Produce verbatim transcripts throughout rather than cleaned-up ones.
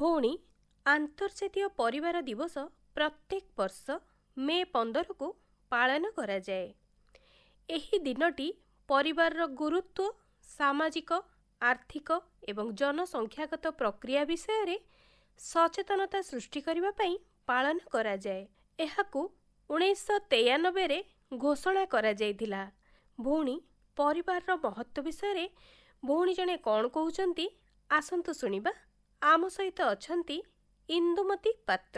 ଭଉଣୀ, ଆନ୍ତର୍ଜାତୀୟ ପରିବାର ଦିବସ ପ୍ରତ୍ୟେକ ବର୍ଷ ମେ ପନ୍ଦରକୁ ପାଳନ କରାଯାଏ। ଏହି ଦିନଟି ପରିବାରର ଗୁରୁତ୍ୱ, ସାମାଜିକ, ଆର୍ଥିକ ଏବଂ ଜନସଂଖ୍ୟାଗତ ପ୍ରକ୍ରିୟା ବିଷୟରେ ସଚେତନତା ସୃଷ୍ଟି କରିବା ପାଇଁ ପାଳନ କରାଯାଏ। ଏହାକୁ ଉଣେଇଶହ ତେୟାନବେରେ ଘୋଷଣା କରାଯାଇଥିଲା। ଭଉଣୀ, ପରିବାରର ମହତ୍ତ୍ୱ ବିଷୟରେ ଭଉଣୀ ଜଣେ କ'ଣ କହୁଛନ୍ତି ଆସନ୍ତୁ ଶୁଣିବା। ଆମ ସହିତ ଅଛନ୍ତି ଇନ୍ଦୁମତୀ ପାତ୍ର।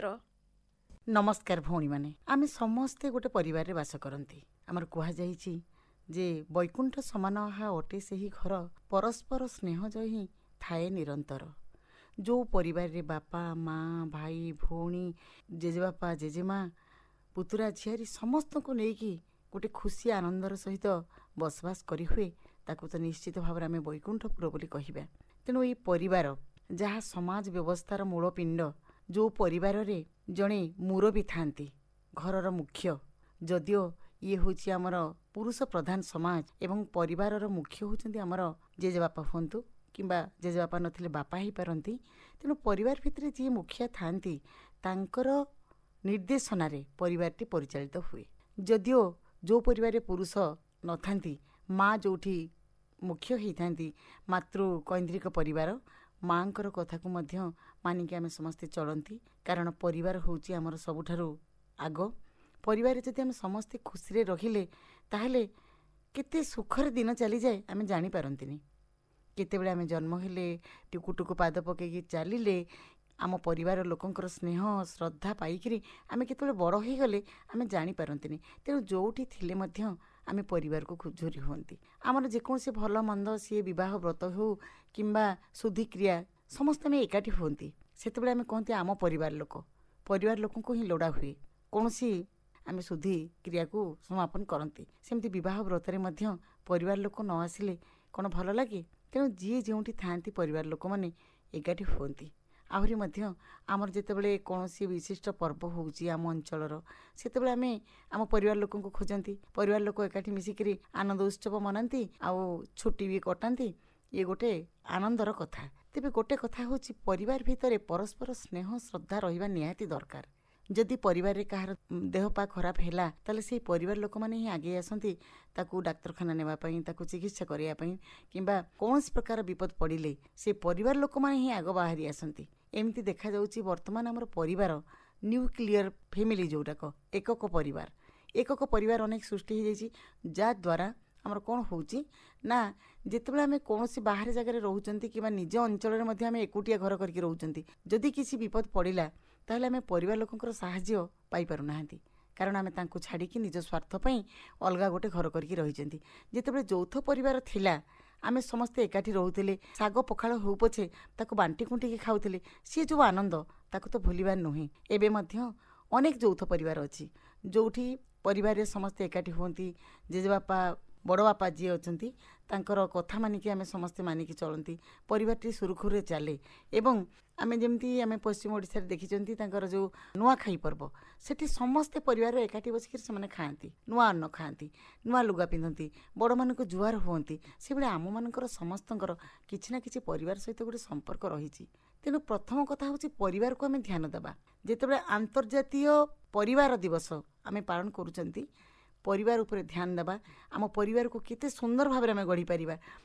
ନମସ୍କାର ଭଉଣୀମାନେ। ଆମେ ସମସ୍ତେ ଗୋଟେ ପରିବାରରେ ବାସ କରନ୍ତି। ଆମର କୁହାଯାଇଛି ଯେ ବୈକୁଣ୍ଠ ସମାନ ଆହା ଅଟେ ସେହି ଘର, ପରସ୍ପର ସ୍ନେହଜ ହିଁ ଥାଏ ନିରନ୍ତର। ଯେଉଁ ପରିବାରରେ ବାପା, ମା, ଭାଇ, ଭଉଣୀ, ଜେଜେବାପା, ଜେଜେମା, ପୁତୁରା, ଝିଆରୀ ସମସ୍ତଙ୍କୁ ନେଇକି ଗୋଟେ ଖୁସି ଆନନ୍ଦର ସହିତ ବସବାସ କରିହୁଏ, ତାକୁ ତ ନିଶ୍ଚିତ ଭାବରେ ଆମେ ବୈକୁଣ୍ଠପୁର ବୋଲି କହିବା। ତେଣୁ ଏହି ପରିବାର ଯାହା ସମାଜ ବ୍ୟବସ୍ଥାର ମୂଳ ପିଣ୍ଡ, ଯେଉଁ ପରିବାରରେ ଜଣେ ମୁରବୀ ଥାନ୍ତି, ଘରର ମୁଖ୍ୟ, ଯଦିଓ ଇଏ ହେଉଛି ଆମର ପୁରୁଷ ପ୍ରଧାନ ସମାଜ ଏବଂ ପରିବାରର ମୁଖ୍ୟ ହେଉଛନ୍ତି ଆମର ଜେଜେବାପା ହୁଅନ୍ତୁ କିମ୍ବା ଜେଜେବାପା ନଥିଲେ ବାପା ହେଇପାରନ୍ତି। ତେଣୁ ପରିବାର ଭିତରେ ଯିଏ ମୁଖିଆ ଥାନ୍ତି ତାଙ୍କର ନିର୍ଦ୍ଦେଶନାରେ ପରିବାରଟି ପରିଚାଳିତ ହୁଏ। ଯଦିଓ ଯେଉଁ ପରିବାରରେ ପୁରୁଷ ନଥାନ୍ତି, ମା ଯେଉଁଠି ମୁଖ୍ୟ ହେଇଥାନ୍ତି, ମାତୃକୈନ୍ଦ୍ରିକ ପରିବାର, ମାଙ୍କର କଥାକୁ ମଧ୍ୟ ମାନିକି ଆମେ ସମସ୍ତେ ଚଳନ୍ତି। କାରଣ ପରିବାର ହେଉଛି ଆମର ସବୁଠାରୁ ଆଗ। ପରିବାରରେ ଯଦି ଆମେ ସମସ୍ତେ ଖୁସିରେ ରହିଲେ ତାହେଲେ କେତେ ସୁଖରେ ଦିନ ଚାଲିଯାଏ ଆମେ ଜାଣିପାରନ୍ତିନି। କେତେବେଳେ ଆମେ ଜନ୍ମ ହେଲେ, ଟୁକୁ ଟୁକୁ ପାଦ ପକାଇକି ଚାଲିଲେ, ଆମ ପରିବାର ଲୋକଙ୍କର ସ୍ନେହ ଶ୍ରଦ୍ଧା ପାଇକିରି ଆମେ କେତେବେଳେ ବଡ଼ ହୋଇଗଲେ ଆମେ ଜାଣିପାରନ୍ତିନି। ତେଣୁ ଯେଉଁଠି ଥିଲେ ମଧ୍ୟ ଆମେ ପରିବାରକୁ ଖୁବ୍ ଝୁରି ହୁଅନ୍ତି। ଆମର ଯେକୌଣସି ଭଲ ମନ୍ଦ, ସିଏ ବିବାହ ବ୍ରତ ହେଉ କିମ୍ବା ଶୁଦ୍ଧିକ୍ରିୟା, ସମସ୍ତେ ଆମେ ଏକାଠି ହୁଅନ୍ତି। ସେତେବେଳେ ଆମେ କହନ୍ତି ଆମ ପରିବାର ଲୋକ। ପରିବାର ଲୋକଙ୍କୁ ହିଁ ଲୋଡ଼ା ହୁଏ, କୌଣସି ଆମେ ଶୁଦ୍ଧି କ୍ରିୟାକୁ ସମାପନ କରନ୍ତି। ସେମିତି ବିବାହ ବ୍ରତରେ ମଧ୍ୟ ପରିବାର ଲୋକ ନ ଆସିଲେ କ'ଣ ଭଲ ଲାଗେ? ତେଣୁ ଯିଏ ଯେଉଁଠି ଥାଆନ୍ତି ପରିବାର ଲୋକମାନେ ଏକାଠି ହୁଅନ୍ତି। ଆହୁରି ମଧ୍ୟ ଆମର ଯେତେବେଳେ କୌଣସି ବିଶିଷ୍ଟ ପର୍ବ ହେଉଛି ଆମ ଅଞ୍ଚଳର, ସେତେବେଳେ ଆମେ ଆମ ପରିବାର ଲୋକଙ୍କୁ ଖୋଜନ୍ତି। ପରିବାର ଲୋକ ଏକାଠି ମିଶିକିରି ଆନନ୍ଦ ଉତ୍ସବ ମନାନ୍ତି ଆଉ ଛୁଟି ବି କଟାନ୍ତି। ଇଏ ଗୋଟେ ଆନନ୍ଦର କଥା। ତେବେ ଗୋଟେ କଥା ହେଉଛି ପରିବାର ଭିତରେ ପରସ୍ପର ସ୍ନେହ ଶ୍ରଦ୍ଧା ରହିବା ନିହାତି ଦରକାର। ଯଦି ପରିବାରରେ କାହାର ଦେହ ପା ଖରାପ ହେଲା ତାହେଲେ ସେହି ପରିବାର ଲୋକମାନେ ହିଁ ଆଗେଇ ଆସନ୍ତି ତାକୁ ଡାକ୍ତରଖାନା ନେବା ପାଇଁ, ତାକୁ ଚିକିତ୍ସା କରିବା ପାଇଁ, କିମ୍ବା କୌଣସି ପ୍ରକାର ବିପଦ ପଡ଼ିଲେ ସେ ପରିବାର ଲୋକମାନେ ହିଁ ଆଗ ବାହାରି ଆସନ୍ତି। ଏମିତି ଦେଖାଯାଉଛି ବର୍ତ୍ତମାନ ଆମର ପରିବାର ନ୍ୟୁକ୍ଲିୟର ଫ୍ୟାମିଲି, ଯେଉଁଟାକ ଏକକ ପରିବାର। ଏକକ ପରିବାର ଅନେକ ସୃଷ୍ଟି ହୋଇଯାଇଛି, ଯାହାଦ୍ୱାରା ଆମର କ'ଣ ହେଉଛି ନା ଯେତେବେଳେ ଆମେ କୌଣସି ବାହାରେ ଜାଗାରେ ରହୁଛନ୍ତି କିମ୍ବା ନିଜ ଅଞ୍ଚଳରେ ମଧ୍ୟ ଆମେ ଏକୁଟିଆ ଘର କରିକି ରହୁଛନ୍ତି, ଯଦି କିଛି ବିପଦ ପଡ଼ିଲା ତାହେଲେ ଆମେ ପରିବାର ଲୋକଙ୍କର ସାହାଯ୍ୟ ପାଇପାରୁନାହାନ୍ତି। କାରଣ ଆମେ ତାଙ୍କୁ ଛାଡ଼ିକି ନିଜ ସ୍ୱାର୍ଥ ପାଇଁ ଅଲଗା ଗୋଟେ ଘର କରିକି ରହିଛନ୍ତି। ଯେତେବେଳେ ଯୌଥ ପରିବାର ଥିଲା ଆମେ ସମସ୍ତେ ଏକାଠି ରହୁଥିଲେ, ଶାଗ ପଖାଳ ହେଉ ପଛେ ତାକୁ ବାଣ୍ଟି କୁଣ୍ଟିକି ଖାଉଥିଲେ, ସିଏ ଯେଉଁ ଆନନ୍ଦ ତାକୁ ତ ଭୁଲିବାର ନୁହେଁ। ଏବେ ମଧ୍ୟ ଅନେକ ଯୌଥ ପରିବାର ଅଛି ଯେଉଁଠି ପରିବାରରେ ସମସ୍ତେ ଏକାଠି ହୁଅନ୍ତି। ଜେଜେବାପା, ବଡ଼ ବାପା ଯିଏ ଅଛନ୍ତି ତାଙ୍କର କଥା ମାନିକି ଆମେ ସମସ୍ତେ ମାନିକି ଚଳନ୍ତି। ପରିବାରଟି ସୁରୁଖୁରୁରେ ଚାଲେ। ଏବଂ ଆମେ ଯେମିତି ଆମେ ପଶ୍ଚିମ ଓଡ଼ିଶାରେ ଦେଖିଛନ୍ତି ତାଙ୍କର ଯେଉଁ ନୂଆଖାଇ ପର୍ବ, ସେଠି ସମସ୍ତେ ପରିବାର ଏକାଠି ବସିକିରି ସେମାନେ ଖାଆନ୍ତି, ନୂଆ ଅନ୍ନ ଖାଆନ୍ତି, ନୂଆ ଲୁଗା ପିନ୍ଧନ୍ତି, ବଡ଼ମାନଙ୍କୁ ଜୁହାର ହୁଅନ୍ତି। ସେଭଳି ଆମମାନଙ୍କର ସମସ୍ତଙ୍କର କିଛି ନା କିଛି ପରିବାର ସହିତ ଗୋଟେ ସମ୍ପର୍କ ରହିଛି। ତେଣୁ ପ୍ରଥମ କଥା ହେଉଛି ପରିବାରକୁ ଆମେ ଧ୍ୟାନ ଦେବା। ଯେତେବେଳେ ଆନ୍ତର୍ଜାତୀୟ ପରିବାର ଦିବସ ଆମେ ପାଳନ କରୁଛନ୍ତି, ପରିବାର ଉପରେ ଧ୍ୟାନ ଦେବା। ଆମ ପରିବାରକୁ କେତେ ସୁନ୍ଦର ଭାବରେ ଆମେ ଗଢ଼ିପାରିବା,